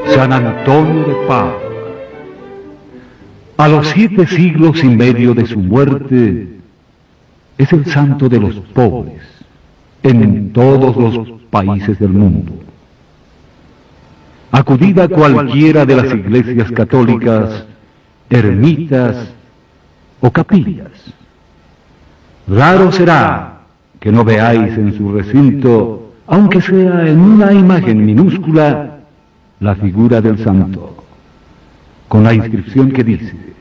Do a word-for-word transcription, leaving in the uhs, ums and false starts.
San Antonio de Padua. A los siete siglos y medio de su muerte, es el santo de los pobres en todos los países del mundo. Acudid a cualquiera de las iglesias católicas, ermitas o capillas. Raro será que no veáis en su recinto, aunque sea en una imagen minúscula, la figura del santo, con la inscripción que dice: